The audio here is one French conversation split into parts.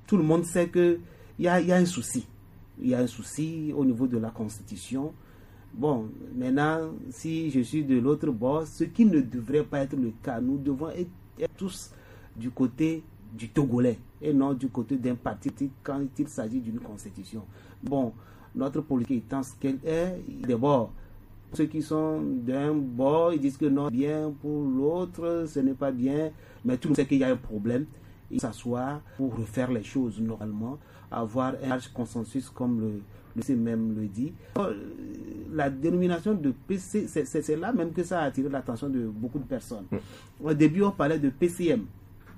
tout le monde sait qu'il y a un souci. Il y a un souci au niveau de la Constitution. Bon, maintenant, si je suis de l'autre bord, ce qui ne devrait pas être le cas, nous devons être tous du côté du Togolais et non du côté d'un parti quand il s'agit d'une Constitution. Bon, notre politique étant ce qu'elle est, d'abord, ceux qui sont d'un bord, ils disent que non, bien, pour l'autre, ce n'est pas bien, mais tout le monde sait qu'il y a un problème. Il s'assoit pour refaire les choses normalement, avoir un large consensus comme le CMM le dit. La dénomination de PC, c'est là même que ça a attiré l'attention de beaucoup de personnes. Au début, on parlait de PCM.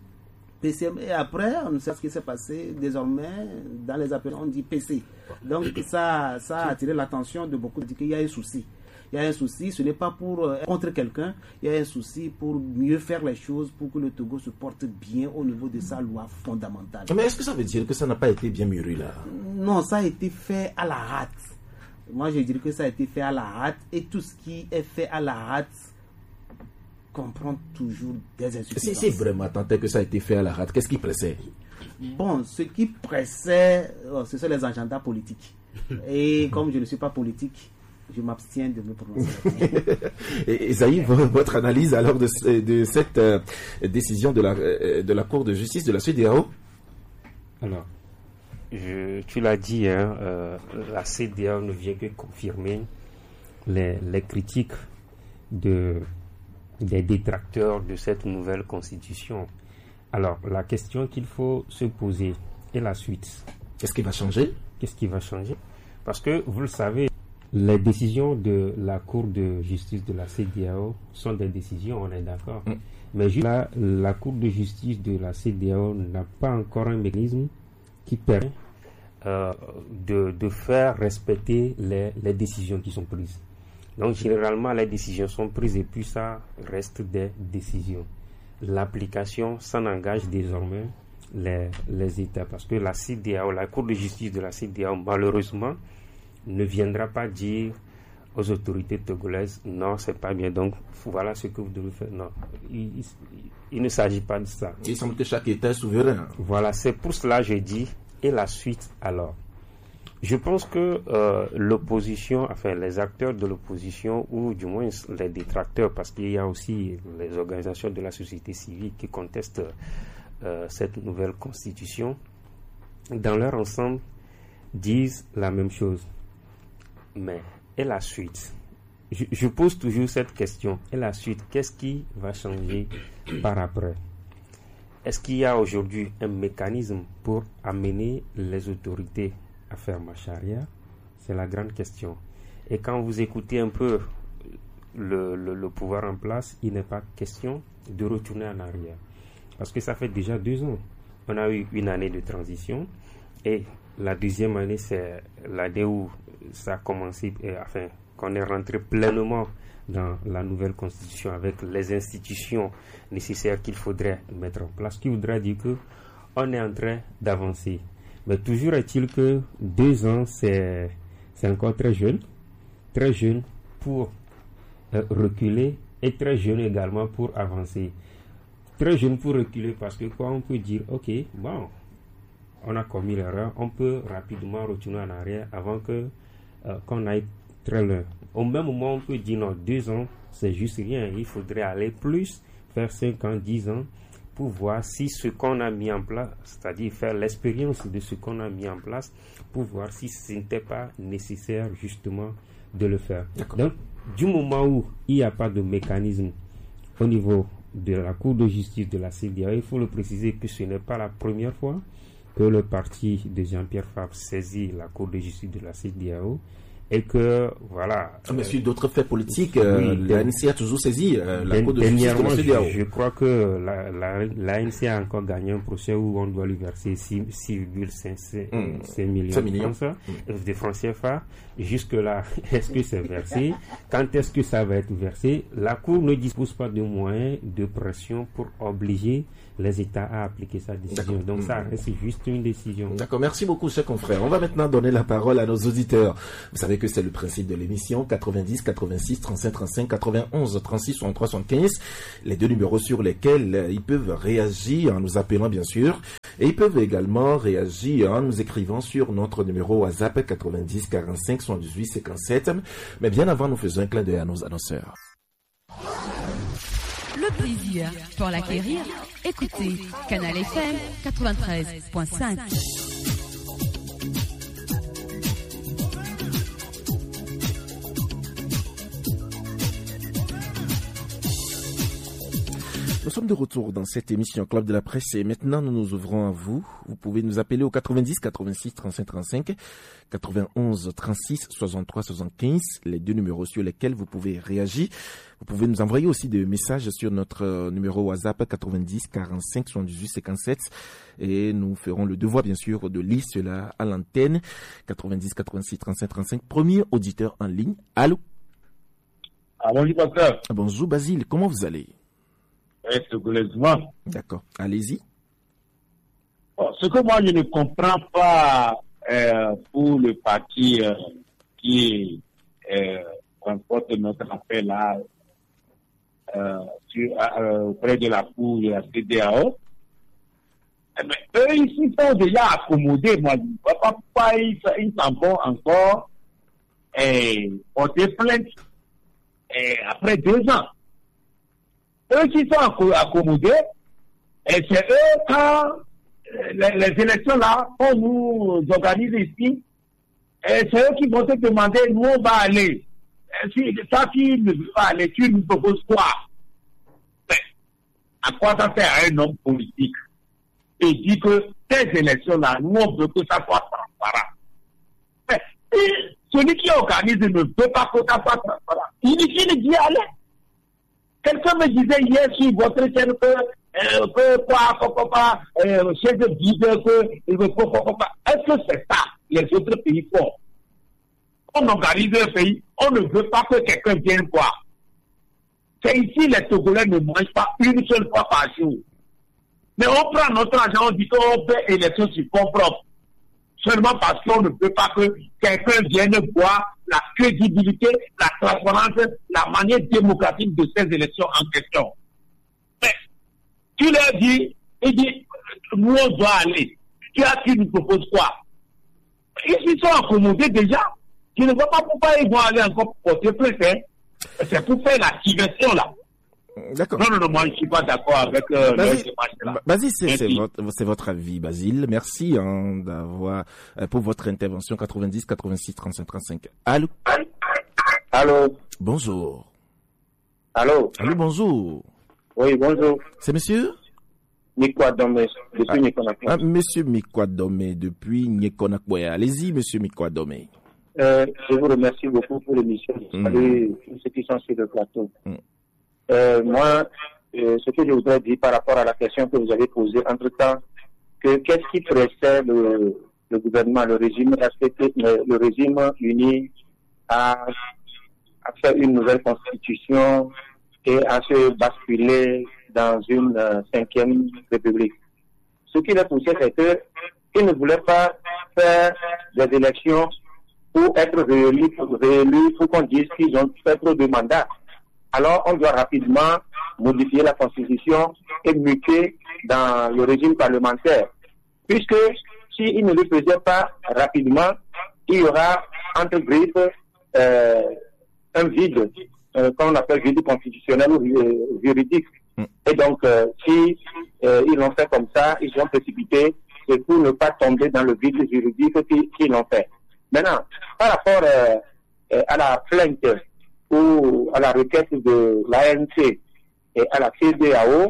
Et après, on ne sait ce qui s'est passé. Désormais, dans les appels, on dit PC. Donc, ça a attiré l'attention de beaucoup de gens qu'il y a un souci. Il y a un souci, ce n'est pas pour contre quelqu'un, il y a un souci pour mieux faire les choses, pour que le Togo se porte bien au niveau de sa loi fondamentale. Mais est-ce que ça veut dire que ça n'a pas été bien mûri là? Non, ça a été fait à la hâte. Moi, je dirais que ça a été fait à la hâte, et tout ce qui est fait à la hâte comprend toujours des insuffisances. Si vraiment tant que ça a été fait à la hâte, qu'est-ce qui pressait? Bon, ce qui pressait, ce sont les agendas politiques. Et comme je ne suis pas politique, je m'abstiens de me prononcer. Et Esaïe, votre analyse alors de cette décision de la Cour de justice de la CEDEAO? Alors, tu l'as dit, la CEDEAO ne vient que confirmer les critiques des détracteurs de cette nouvelle constitution. Alors, la question qu'il faut se poser est la suite. Qu'est-ce qui va changer? Parce que, vous le savez, les décisions de la Cour de justice de la CEDEAO sont des décisions, on est d'accord. Mais là, la Cour de justice de la CEDEAO n'a pas encore un mécanisme qui permet de faire respecter les décisions qui sont prises. Donc, généralement, les décisions sont prises et puis ça reste des décisions. L'application s'en engage désormais les États. Parce que la CEDEAO, la Cour de justice de la CEDEAO, malheureusement, ne viendra pas dire aux autorités togolaises non, c'est pas bien, donc voilà ce que vous devez faire. Non, il ne s'agit pas de ça. Il semble que chaque État est souverain. Voilà, c'est pour cela que je dis. Et la suite alors? Je pense que l'opposition, enfin les acteurs de l'opposition, ou du moins les détracteurs, parce qu'il y a aussi les organisations de la société civile qui contestent cette nouvelle constitution, dans leur ensemble disent la même chose. Mais et la suite? Je pose toujours cette question. Et la suite, qu'est-ce qui va changer par après? Est-ce qu'il y a aujourd'hui un mécanisme pour amener les autorités à faire marche arrière? C'est la grande question. Et quand vous écoutez un peu le pouvoir en place, il n'est pas question de retourner en arrière. Parce que ça fait déjà 2 ans. On a eu une année de transition et la deuxième année, c'est l'année où ça a commencé, enfin, qu'on est rentré pleinement dans la nouvelle constitution avec les institutions nécessaires qu'il faudrait mettre en place, ce qui voudrait dire qu'on est en train d'avancer. Mais toujours est-il que 2 ans, c'est encore très jeune pour reculer et très jeune également pour avancer. Très jeune pour reculer parce que quoi, on peut dire, ok, bon, on a commis l'erreur, on peut rapidement retourner en arrière avant qu'on aille très loin. Au même moment, on peut dire non, 2 ans, c'est juste rien. Il faudrait aller plus, faire 5 ans, 10 ans, pour voir si ce qu'on a mis en place, c'est-à-dire faire l'expérience de ce qu'on a mis en place, pour voir si ce n'était pas nécessaire justement de le faire. Donc, du moment où il n'y a pas de mécanisme au niveau de la Cour de justice de la CEDEAO, il faut le préciser que ce n'est pas la première fois que le parti de Jean-Pierre Fabre saisit la Cour de justice de la CEDEAO et que, voilà... Mais sur d'autres faits politiques, l'ANC a toujours saisi la Cour de justice de la CEDEAO. Je crois que l'ANC a encore gagné un procès où on doit lui verser 6,5 millions de francs CFA. Jusque-là, est-ce que c'est versé? Quand est-ce que ça va être versé? La Cour ne dispose pas de moyens de pression pour obliger les États à appliquer sa décision. Donc ça reste juste une décision. D'accord, merci beaucoup, chers confrères. On va maintenant donner la parole à nos auditeurs. Vous savez que c'est le principe de l'émission, 90 86 35 35 91 36 63 75, les 2 numéros sur lesquels ils peuvent réagir en nous appelant bien sûr. Et ils peuvent également réagir en nous écrivant sur notre numéro WhatsApp 90 45 78 57. Mais bien avant, nous faisons un clin d'œil à nos annonceurs. Le plaisir pour l'acquérir, écoutez Canal FM 93.5. Nous sommes de retour dans cette émission Club de la Presse et maintenant nous nous ouvrons à vous. Vous pouvez nous appeler au 90 86 35 35, 91 36 63 75, les deux numéros sur lesquels vous pouvez réagir. Vous pouvez nous envoyer aussi des messages sur notre numéro WhatsApp 90 45 78 57 et nous ferons le devoir bien sûr de lire cela à l'antenne. 90 86 35 35, premier auditeur en ligne. Allô? Bonjour docteur. Bonjour Basile, comment vous allez? D'accord, allez-y. Ce que moi je ne comprends pas pour le parti qui transporte notre appel là auprès de la Cour de la CEDEAO, eux ils sont déjà accommodés. Moi je ne vois pas pourquoi ils s'en vont encore porter plainte après 2 ans. Eux qui sont accommodés, et c'est eux quand les élections là, on nous organise ici, et c'est eux qui vont te demander, nous on va aller. Si ça qui ne veut pas aller, tu nous proposes quoi? À quoi ça fait à un homme politique? Et dit que ces élections là, nous on veut que ça soit transparent. Mais celui qui organise ne veut pas que ça soit transparent. Il dit aller. Quelqu'un me disait hier sur votre chaîne chaise vide, est-ce que c'est ça les autres pays font? On organise un pays, on ne veut pas que quelqu'un vienne voir. C'est ici les Togolais ne mangent pas une seule fois par jour. Mais on prend notre argent, on dit qu'on fait élection sur fonds propres. Seulement parce qu'on ne veut pas que quelqu'un vienne voir la crédibilité, la transparence, la manière démocratique de ces élections en question. Mais tu leur dis, il dit, nous on doit aller. Tu nous proposes quoi? Ils s'y sont accommodés déjà. Je ne vois pas pourquoi ils vont aller encore porter plainte. C'est pour faire la diversion là. D'accord. Non, moi je ne suis pas d'accord avec le démarche là. Basile, c'est votre avis, Basile. Merci pour votre intervention 90 86 35 35. Allô? Allô? Bonjour. Allô? Allô, bonjour. Oui, bonjour. C'est monsieur? Mikwadome, depuis Nyekonakwe. Monsieur Mikwadome, depuis Nyekonakwe. Allez-y, monsieur Mikwadome. Je vous remercie beaucoup pour l'émission. Salut tous ceux qui sont sur le plateau. Moi, ce que je voudrais dire par rapport à la question que vous avez posée entre-temps, qu'est-ce qui pressait le gouvernement, le régime uni à faire une nouvelle constitution et à se basculer dans une 5e république. Ce qui les poussait, c'est qu'ils ne voulaient pas faire des élections pour être réélus pour qu'on dise qu'ils ont fait trop de mandats. Alors, on doit rapidement modifier la Constitution et muter dans le régime parlementaire. Puisque s'ils ne le faisaient pas rapidement, il y aura, entre griffes, un vide, qu'on appelle vide constitutionnel ou juridique. Et donc, si ils l'ont fait comme ça, ils sont précipités, c'est pour ne pas tomber dans le vide juridique qu'ils l'ont fait. Maintenant, par rapport à la plainte ou à la requête de l'ANC et à la CEDEAO,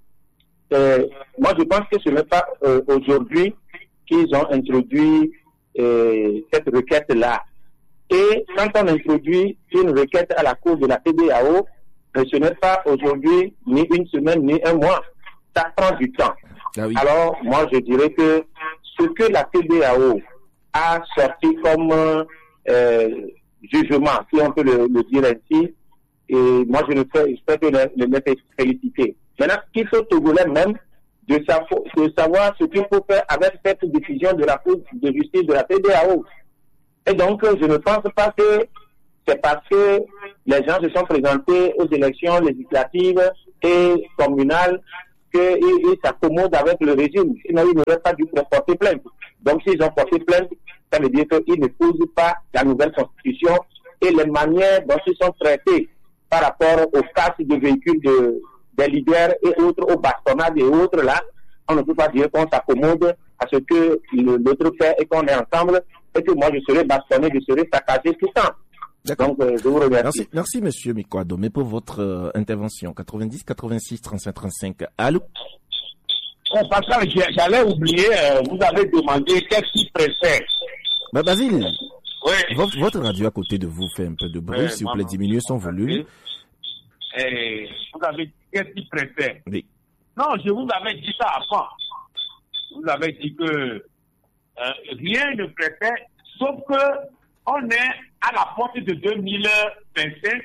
moi je pense que ce n'est pas aujourd'hui qu'ils ont introduit cette requête-là. Et quand on introduit une requête à la Cour de la CEDEAO, ce n'est pas aujourd'hui ni une semaine ni un mois. Ça prend du temps. Ah oui. Alors, moi je dirais que ce que la CEDEAO a sorti comme jugement, si on peut le dire ainsi, et moi je peux les féliciter. Maintenant, qu'il faut Togolais même de savoir ce qu'il faut faire avec cette décision de la Cour de justice de la CEDEAO. Et donc, je ne pense pas que c'est parce que les gens se sont présentés aux élections législatives et communales qu'ils s'accommodent avec le régime. Sinon, ils n'auraient pas dû porter plainte. Donc, s'ils ont porté plainte, ça veut dire qu'ils ne posent pas la nouvelle constitution et les manières dont ils sont traités par rapport aux casses de véhicules des leaders et autres, aux bastonnades et autres là. On ne peut pas dire qu'on s'accommode à ce que l'autre fait et qu'on est ensemble et que moi je serai bastonné, je serai saccagé tout le temps. D'accord. Donc, je vous remercie. Merci, monsieur Mikwado, mais pour votre intervention, 90 86 35 35. Allô? Pascal, j'allais oublier, vous avez demandé qu'est-ce qui préfère. Basile, oui. Votre radio à côté de vous fait un peu de bruit, s'il vous plaît, diminuez son volume. Vous avez dit qu'est-ce qui préfère. Oui. Non, je vous avais dit ça avant. Vous avez dit que rien ne préfère, sauf que on est à la porte de 2025,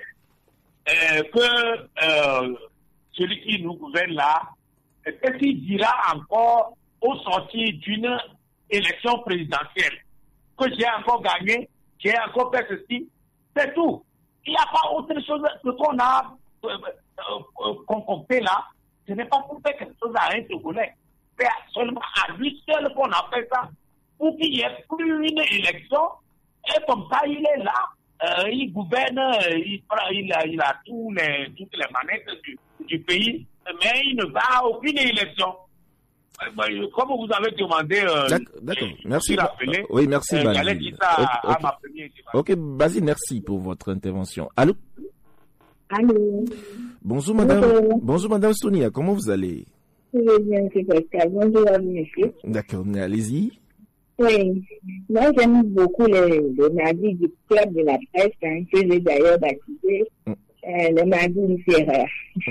que celui qui nous gouverne là, qu'est-ce qu'il dira encore au sortir d'une élection présidentielle? Que j'ai encore gagné, j'ai encore fait ceci, c'est tout. Il n'y a pas autre chose que qu'on a concocté là. Ce n'est pas pour faire quelque chose à un Togolais. C'est seulement à lui seul qu'on a fait ça, pour qu'il n'y ait plus une élection. Et comme ça, il est là, il gouverne, il a toutes les manettes du pays, mais il ne va à aucune élection. Comme vous avez demandé, d'accord. Merci. Rappelé, oui, merci, Basile. J'allais dire ça à ma première débat. Ok, Basile, merci pour votre intervention. Allô? Allô? Bonjour, madame. Bonjour, madame Sonia. Comment vous allez? Je vais bien, c'est Pascal. Bonjour à vous, monsieur. D'accord, allez-y. Oui. Moi, j'aime beaucoup les mardis du club de la presse, hein, que j'ai d'ailleurs baptisé le mardi littéraire.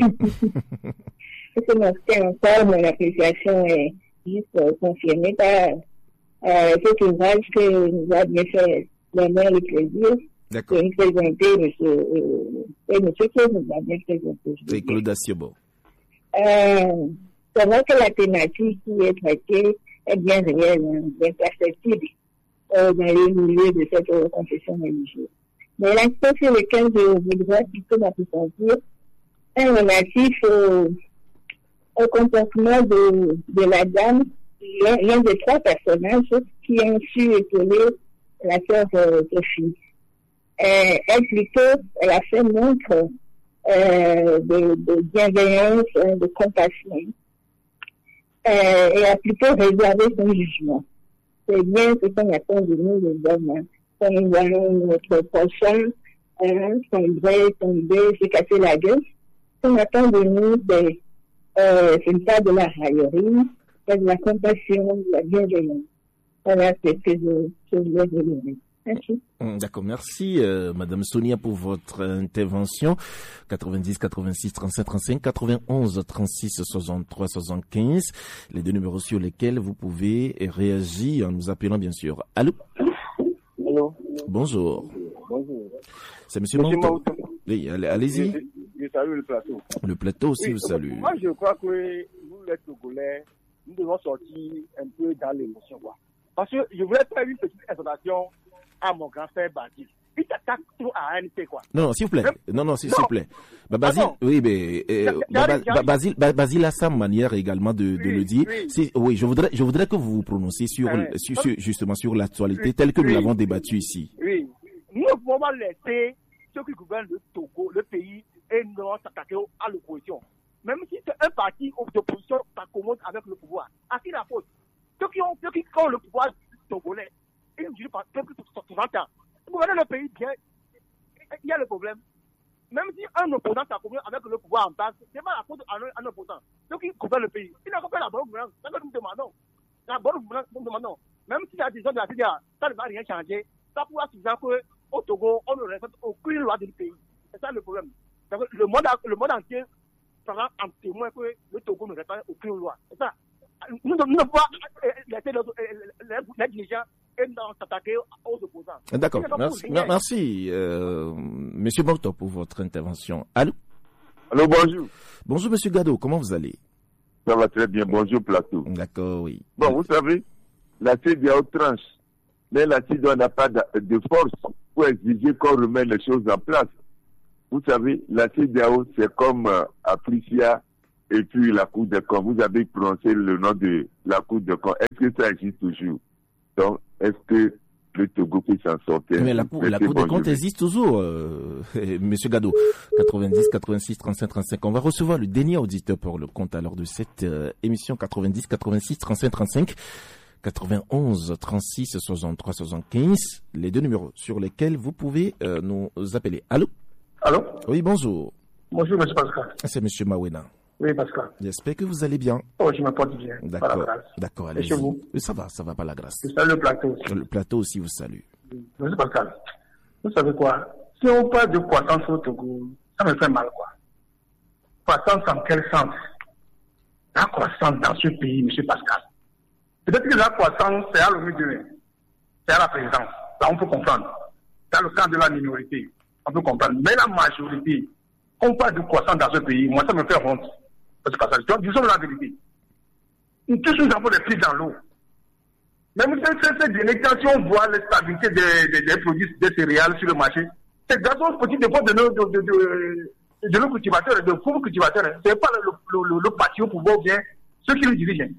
C'est encore mon appréciation est juste confirmée par cet ouvrage que nous a bien fait l'honneur et le plaisir de nous présenter, monsieur qui nous a bien présenté. C'est Claude Assiobo. C'est vrai que la thématique qui est traitée est bien réelle, bien perceptible dans les milieux de cette confession religieuse. Mais l'aspect sur lequel je voudrais plutôt m'approfondir est relatif au comportement de la dame, l'un des trois personnages qui ont su épauler la sœur Sophie. Elle a fait montre de bienveillance, de compassion, et a plutôt réservé son jugement. C'est bien ce qu'on attend de nous les hommes. Quand nous voyons notre prochain sombrer, tomber, se casser la gueule, ce qu'on attend de nous, ce n'est pas de la raillerie, c'est de la compassion, de la bienveillance. Voilà ce que je voulais vous dire. Merci. D'accord, merci Madame Sonia pour votre intervention. 90 86 35 35 91 36 63 75, les deux numéros sur lesquels vous pouvez réagir en nous appelant bien sûr. Allô? Allô? Bonjour. Bonjour. C'est Monsieur Manto. Oui, allez-y. Je salue le plateau. Le plateau aussi vous salue. Moi, je crois que nous, les Togolais, nous devons sortir un peu dans l'émotion, quoi. Parce que je voulais faire une petite exhortation à mon grand frère Basile. Il t'attaque trop à ANP, quoi. Non, s'il vous plaît. Non, s'il vous plaît. Basile, oui, mais Basile a sa manière également de le dire. Oui, je voudrais que vous vous prononciez justement sur l'actualité telle que nous l'avons débattue ici. Oui. Nous ne pouvons pas laisser ceux qui gouvernent le Togo, le pays, et non s'attaquer à l'opposition. Même si c'est un parti d'opposition s'accommode avec le pouvoir. À qui la faute? Ceux qui ont le pouvoir togolais, ils ne durent pas plus de 60 ans. Vous gouvernez le pays bien, il y a le problème. Même si un opposant s'accommode avec le pouvoir en place, c'est pas la faute d'un opposant. Ceux qui gouvernent le pays, ils n'ont pas fait la bonne gouvernance. C'est ce que nous demandons. La bonne gouvernance, nous demandons. Même si la décision de la CDA, ça ne va rien changer, ça pourra suffire qu'au Togo, on ne respecte aucune loi du pays. C'est ça le problème. Le monde entier sera en témoin que le Togo ne respecte aucune loi. C'est ça. Nous ne pouvons pas laisser les dirigeants et s'attaquer aux opposants. D'accord. Merci, Monsieur Borto, pour votre intervention. Allô? Allô, bonjour. Bonjour, Monsieur Gado. Comment vous allez? Ça va très bien. Bonjour, plateau. D'accord, oui. Bon, vous savez, la CEDEAO tranche, mais la CEDEAO n'a pas de force pour exiger qu'on remette les choses en place. Vous savez, la CEDEAO, c'est comme Africia et puis la Cour des comptes. Vous avez prononcé le nom de la Cour des comptes. Est-ce que ça existe toujours? Donc, est-ce que le Togo peut s'en sortir? Mais la Cour des comptes existe toujours, Monsieur Gado. 90, 86, 35, 35. On va recevoir le dernier auditeur pour le compte alors de cette émission 90, 86, 35, 35. 91 36 63 75, les deux numéros sur lesquels vous pouvez nous appeler. Allô? Allô? Oui, bonjour. Bonjour, M. Pascal. C'est M. Mawena. Oui, Pascal. J'espère que vous allez bien. Oh, je me porte bien. D'accord. D'accord, allez-y. Et chez vous? Ça va pas la grâce. Je salue le plateau aussi. Le plateau aussi vous salue. M. Pascal, vous savez quoi? Si on parle de croissance au Togo, ça me fait mal, quoi. Croissance en quel sens? La croissance dans ce pays, M. Pascal. Peut-être que la croissance, c'est à l'ONU, c'est à la présidence. Là, on peut comprendre. Dans le camp de la minorité, on peut comprendre. Mais la majorité, on parle de croissance dans ce pays, moi, ça me fait honte. Parce que, disons la vérité. Tous nous avons les pieds dans l'eau. Même cette dénégation, si on voit la stabilité des produits, des céréales sur le marché, c'est grâce aux petits dépôts de nos cultivateurs, de faux cultivateurs. Ce n'est pas le parti au pouvoir ou bien ceux qui le dirigent.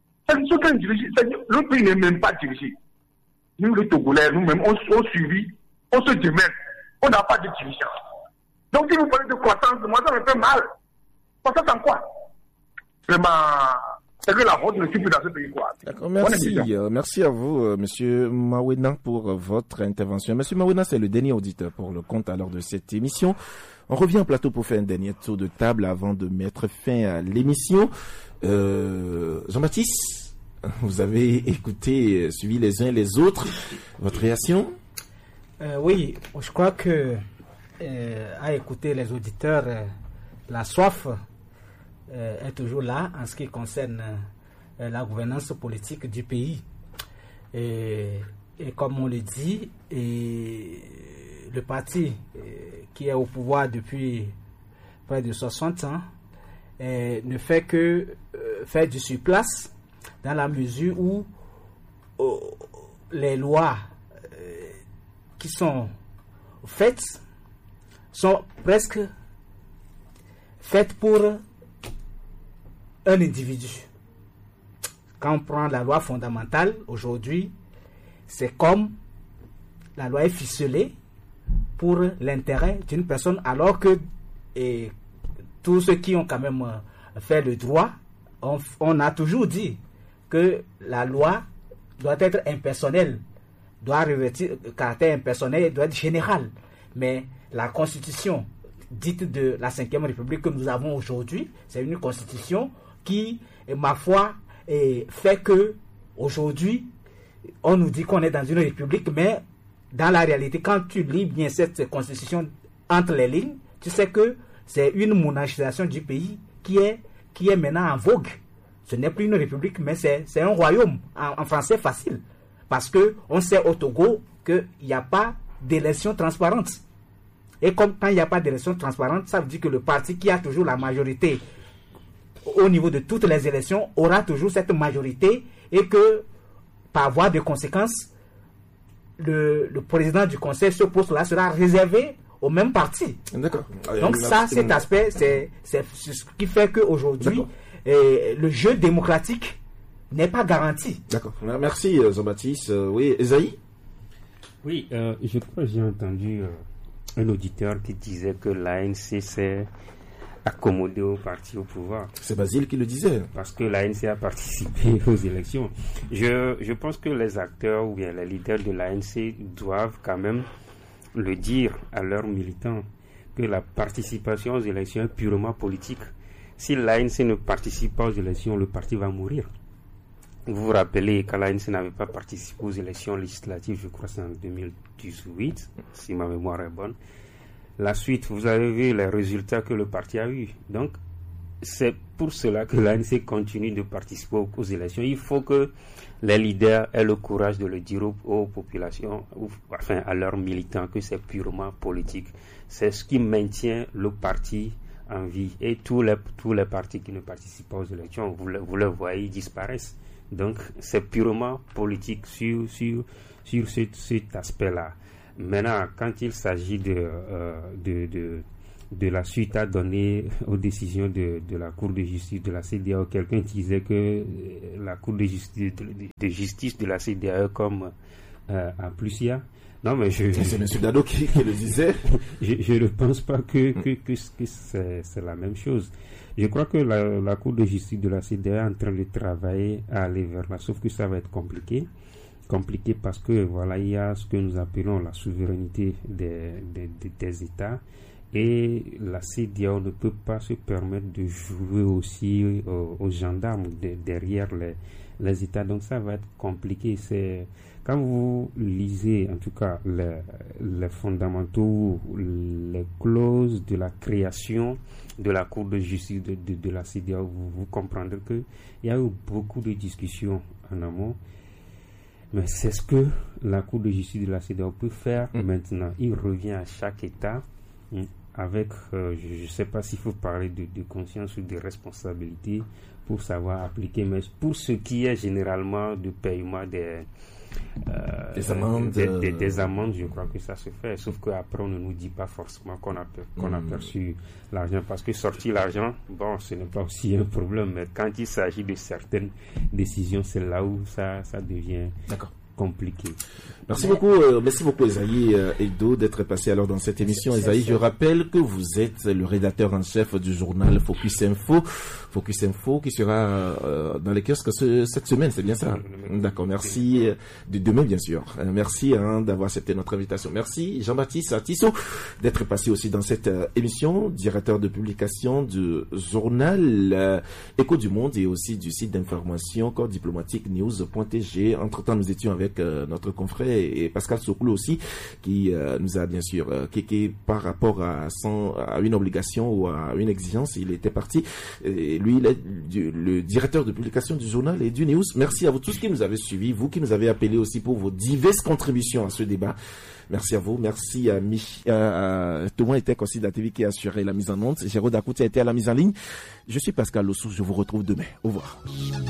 Le pays n'est même pas dirigé. Nous, les Togolais, nous-mêmes, on suivi, on se démène. On n'a pas de dirigeant. Donc, si vous parlez de croissance, moi, ça me fait mal. Croissance en quoi? Vraiment, c'est que la route ne suit plus dans ce pays, quoi. D'accord, merci. Merci à vous, Monsieur Mawena, pour votre intervention. Monsieur Mawena, c'est le dernier auditeur pour le compte alors de cette émission. On revient au plateau pour faire un dernier tour de table avant de mettre fin à l'émission. Jean-Baptiste, vous avez écouté, suivi les uns les autres. Votre réaction? Oui, je crois que à écouter les auditeurs, la soif est toujours là en ce qui concerne la gouvernance politique du pays. Et comme on le dit, le parti qui est au pouvoir depuis près de 60 ans ne fait que faire du surplace dans la mesure où les lois qui sont faites sont presque faites pour un individu. Quand on prend la loi fondamentale, aujourd'hui, c'est comme la loi est ficelée pour l'intérêt d'une personne, alors que tous ceux qui ont quand même fait le droit, on a toujours dit que la loi doit être impersonnelle, doit revêtir caractère impersonnel et doit être général. Mais la constitution dite de la 5e République que nous avons aujourd'hui, c'est une constitution qui, ma foi, fait que aujourd'hui, on nous dit qu'on est dans une république, mais dans la réalité, quand tu lis bien cette constitution entre les lignes, tu sais que c'est une monarchisation du pays qui est maintenant en vogue. Ce n'est plus une république, mais c'est un royaume, en français facile. Parce qu'on sait au Togo qu'il n'y a pas d'élection transparente. Et comme quand il n'y a pas d'élection transparente, ça veut dire que le parti qui a toujours la majorité au niveau de toutes les élections aura toujours cette majorité et que, par voie de conséquence, le président du conseil, ce poste-là sera réservé au même parti. D'accord. Donc ça, cet aspect, c'est ce qui fait qu'aujourd'hui, le jeu démocratique n'est pas garanti. D'accord. Merci Jean-Baptiste. Oui, Esaïe? Oui, je crois que j'ai entendu un auditeur qui disait que l'ANC s'est accommodé au parti au pouvoir. C'est Basile qui le disait. Parce que l'ANC a participé aux élections. Je pense que les acteurs ou bien les leaders de l'ANC doivent quand même le dire à leurs militants que la participation aux élections est purement politique. Si l'ANC ne participe pas aux élections, le parti va mourir. Vous vous rappelez, quand l'ANC n'avait pas participé aux élections législatives, je crois que c'est en 2018, si ma mémoire est bonne. La suite, vous avez vu les résultats que le parti a eu. Donc, c'est pour cela que l'ANC continue de participer aux élections. Il faut que les leaders aient le courage de le dire aux populations, enfin à leurs militants, que c'est purement politique. C'est ce qui maintient le parti en vie. Et tous les partis qui ne participent pas aux élections, vous le voyez, ils disparaissent. Donc, c'est purement politique sur cet aspect-là. Maintenant, quand il s'agit de de la suite à donner aux décisions de la Cour de justice de la CEDEAO. Quelqu'un disait que la Cour de justice de la CEDEAO comme à Plusia. Non, mais c'est M. Dado qui le disait. Je ne pense pas que c'est la même chose. Je crois que la Cour de justice de la CEDEAO est en train de travailler à aller vers là, sauf que ça va être compliqué. Compliqué parce que voilà, il y a ce que nous appelons la souveraineté des États, et la CEDEAO ne peut pas se permettre de jouer aussi aux gendarmes derrière les États. Donc ça va être compliqué. C'est quand vous lisez en tout cas les fondamentaux, les clauses de la création de la Cour de justice de la CEDEAO, vous comprendrez qu'il y a eu beaucoup de discussions en amont. Mais c'est ce que la Cour de justice de la CEDEAO peut faire maintenant. Il revient à chaque État avec, je ne sais pas s'il faut parler de conscience ou de responsabilité pour savoir appliquer, mais pour ce qui est généralement de paiement des amendes, je crois que ça se fait. Sauf qu'après, on ne nous dit pas forcément qu'on a perçu l'argent, parce que sortir l'argent, bon, ce n'est pas aussi un problème, mais quand il s'agit de certaines décisions, c'est là où ça devient compliqué. Merci beaucoup Esaïe Edo d'être passé alors dans cette émission. Esaïe, je rappelle que vous êtes le rédacteur en chef du journal Focus Info qui sera dans les kiosques cette semaine, c'est bien ça? D'accord, merci. Demain bien sûr. Merci d'avoir accepté notre invitation. Merci Jean-Baptiste Tissot d'être passé aussi dans cette émission, directeur de publication du journal Écho du Monde et aussi du site d'information corps diplomatique news.tg. Entre-temps, nous étions avec notre confrère et Pascal Sokoulou aussi, qui nous a bien sûr, qui par rapport à une obligation ou à une exigence, il était parti. Et lui, il est le directeur de publication du journal et du News. Merci à vous tous qui nous avez suivis, vous qui nous avez appelés aussi pour vos diverses contributions à ce débat. Merci à vous. Merci à Thomas Etek aussi de la TV qui a assuré la mise en onde. Jérôme Dakouti a été à la mise en ligne. Je suis Pascal Lossou. Je vous retrouve demain. Au revoir.